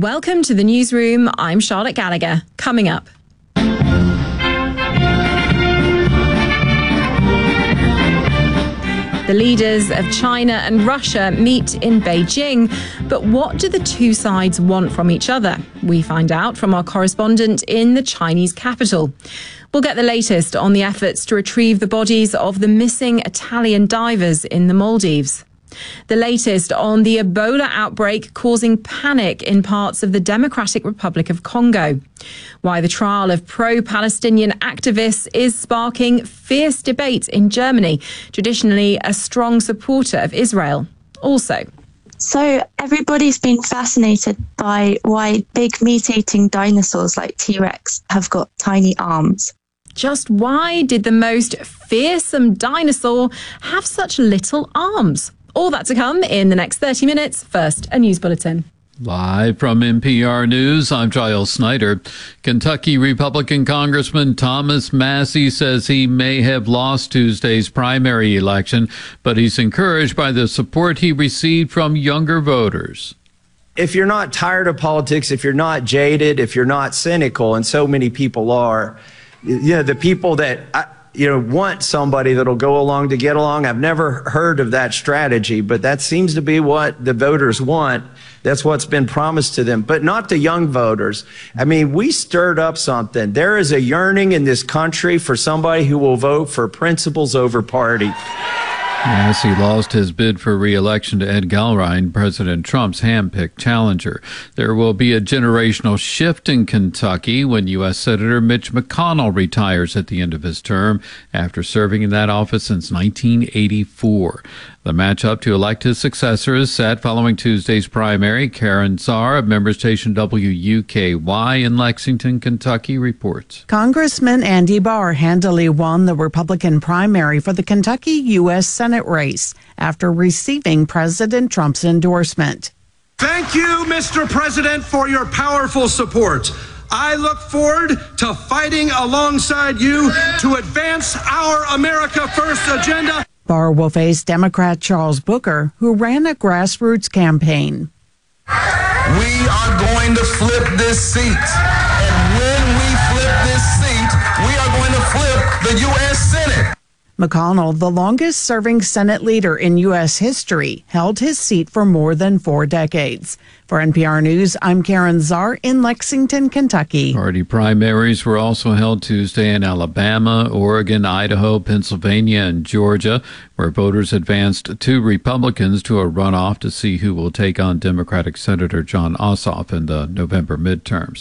Welcome to the newsroom. I'm Charlotte Gallagher. Coming up. The leaders of China and Russia meet in Beijing, but what do the two sides want from each other? We find out from our correspondent in the Chinese capital. We'll get the latest on the efforts to retrieve the bodies of the missing Italian divers in the Maldives. The latest on the Ebola outbreak causing panic in parts of the Democratic Republic of Congo. Why the trial of pro-Palestinian activists is sparking fierce debate in Germany, traditionally a strong supporter of Israel. Also, so everybody's been fascinated by why big meat-eating dinosaurs like T-Rex have got tiny arms. Just why did the most fearsome dinosaur have such little arms? All that to come in the next 30 minutes. First, a news bulletin. Live from NPR News, I'm Giles Snyder. Kentucky Republican Congressman Thomas Massie says he may have lost Tuesday's primary election, but he's encouraged by the support he received from younger voters. If you're not tired of politics, if you're not jaded, if you're not cynical, and so many people are, the people that want somebody that'll go along to get along. I've never heard of that strategy, but that seems to be what the voters want. That's what's been promised to them, but not the young voters. I mean, we stirred up something. There is a yearning in this country for somebody who will vote for principles over party. Massie lost his bid for re-election to Ed Gallrein, President Trump's hand-picked challenger. There will be a generational shift in Kentucky when U.S. Senator Mitch McConnell retires at the end of his term after serving in that office since 1984. The matchup to elect his successor is set following Tuesday's primary. Karen Czar of member station WUKY in Lexington, Kentucky, reports. Congressman Andy Barr handily won the Republican primary for the Kentucky U.S. Senate race after receiving President Trump's endorsement. Thank you, Mr. President, for your powerful support. I look forward to fighting alongside you to advance our America First agenda. Barr will face Democrat Charles Booker, who ran a grassroots campaign. We are going to flip this seat. And when we flip this seat, we are going to flip the U.S. Senate. McConnell, the longest-serving Senate leader in U.S. history, held his seat for more than 4 decades. For NPR News, I'm Karen Czar in Lexington, Kentucky. Party primaries were also held Tuesday in Alabama, Oregon, Idaho, Pennsylvania, and Georgia, where voters advanced 2 Republicans to a runoff to see who will take on Democratic Senator Jon Ossoff in the November midterms.